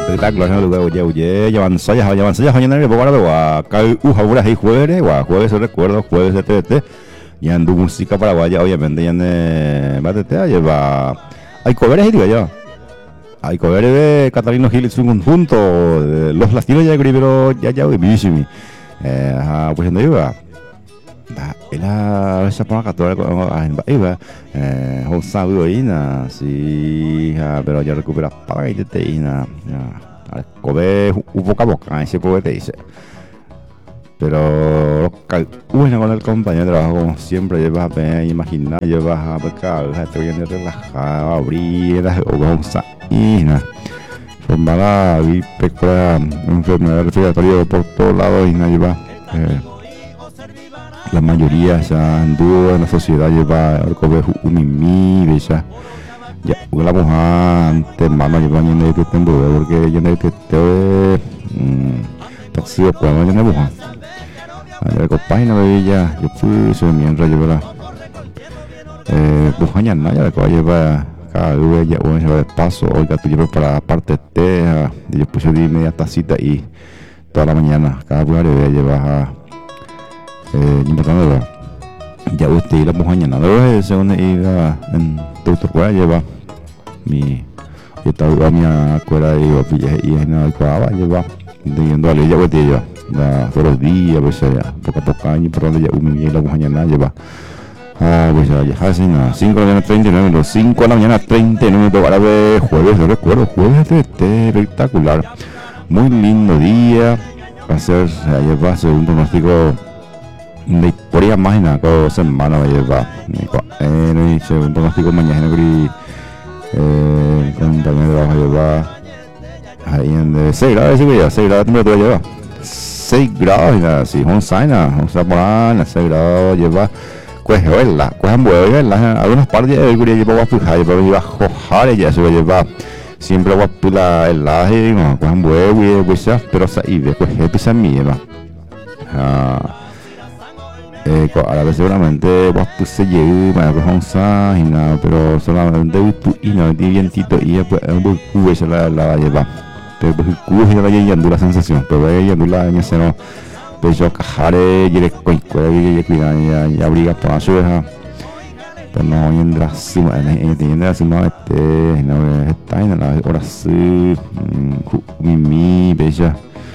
espectacular no lugar oye llevan sayas mañana me pongo a cae ahora hay jueves recuerdo jueves de TT y ando música paraguaya obviamente ya en batete lleva hay covers digo yo hay covers de Catalino Gil y su conjunto los latinos ya pero ya vivísimi pues no iba ela esa para católica iba un sábado ahí na sí pero ya recupera para que te ina cover un boca a boca ese cover te dice pero bueno con el compañero de trabajo como siempre llevas a imaginar llevas a pecar te voy a relajar abrir o vamos a ina formar y pecar enfermedad respiratoria por todos lados y no lleva la mayoría ya anduvo en la sociedad lleva el cover un ya la mujer antes mano lleva en el tiempo porque ya en el que te taxi o cuando ya en el mujer el compañero de ella yo fui su miembro lleva bujaña no ya la que lleva cada vez ya uno lleva de paso hoy que tú llevas para la parte T yo puse de media tacita y toda la mañana cada vez lleva importante ya usted y la bujaña nada según iba en doctor lleva mi yo estaba mi acuerda y en el cuava lleva yendo a la ya botella todos los días pues ya poco a poco año por donde ya y la mañana lleva pues ya así nada 5 de la mañana 39 minutos 5 de la mañana 39 minutos ahora de jueves no recuerdo jueves de espectacular muy lindo día va a ser lleva un pronóstico de por ahí más nada cada semana va a llevar un pronóstico mañana compañero va a llevar ahí en 6 grados sí ya 6 grados temperatura lleva 6 grados y nada así un saina un sapán 6 grados lleva cuejuela cuejuela algunas partes de guría lleva guapuja lleva jojar ya se va a llevar siempre guapula el laje no cuejuela pues pero ahí ve cuejuela pisa mi lleva ahora seguramente vos puse lleva y nada pero solamente y no tiene vientito y después un cubo se la lleva pero el cubo se la lleva la sensación pero ella la año se no pero yo cajare y le cuida y abriga para su hija pero no yendrá suma yendrá suma no está en la hora sí mi bella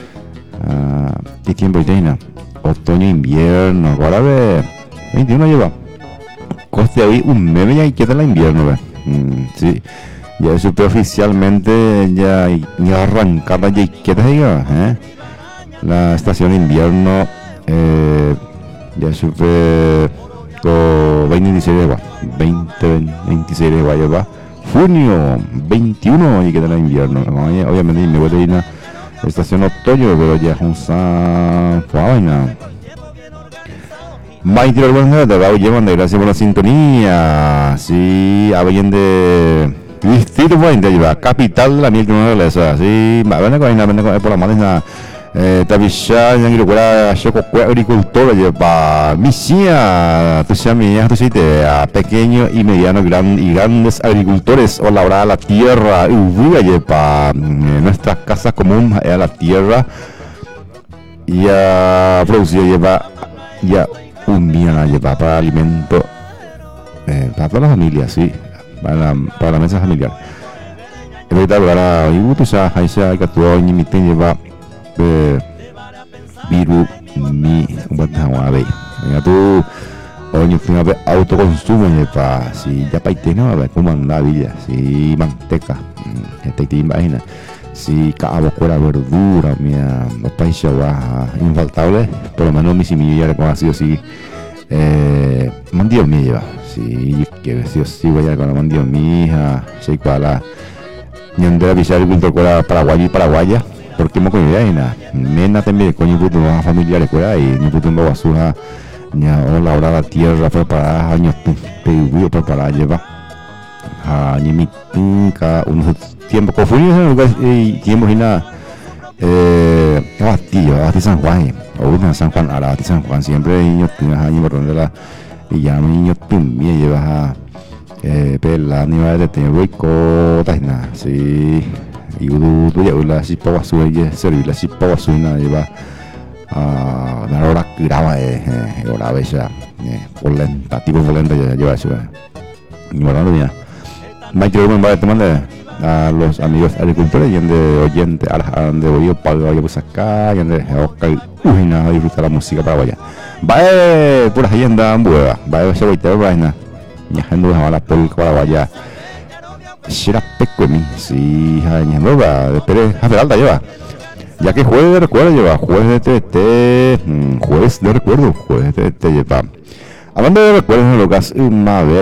y tiempo y teina otoño invierno ahora ve 21 lleva coste ahí un meme ya y queda el invierno sí ya supe oficialmente ya arrancada ya y queda ahí la estación de invierno ya supe todo 26 de 26 de lleva junio 21 y queda el invierno obviamente me voy a ir estación otoño pero ya es un vaina Maite Alonso de Gabo llevan de gracias por la sintonía sí habían de distrito de lleva capital de la miel que no le esa sí van a por la mano Tavisha yang kira shoko agricultor lleva misia tu llama tu site a pequeños y medianos grandes agricultores o labrar la tierra lleva nuestras casas común a la tierra y a producir lleva ya un día lleva para alimento para toda la familia sí para la mesa familiar espectacular y tú sabes ahí se hay que todo ni mi lleva biru mi buat ya tu oño fina be autoconsumo lleva si ya paiteno a ver cómo anda villa si manteca te imagina si cabo fuera verdura mía los países baja infaltable por lo menos mi semilla con así así mandio mi lleva si que si vaya con la mandio mi hija si para ñandera visar junto con la paraguaya porque me coño ya ina mena también coño puto más familiares fuera y ni puto no basura ni ahora la tierra preparada años pedido preparada lleva ni mi cada unos tiempo confundido y tiempo y nada Abastillo San Juan o una San Juan Arati San Juan siempre niños tienes años por donde la y ya niños también llevas a pela ni va de tiempo y cotas nada sí y tú ya la chipa basura y servir la chipa basura lleva a la hora que graba hora bella polenta tipo polenta ya lleva eso y bueno ya más yo me voy a tomarle a los amigos agricultores y de oyentes a las de oído para pues acá y de Oscar uy nada disfrutar la música para allá va por ahí andan buena va a ser ahorita vaina ya gente va la polca para allá será peco mi sí año nueva de Pérez Alta lleva ya que jueves de recuerdo lleva jueves de TT jueves de recuerdo lleva hablando de recuerdos en lo que hace una vez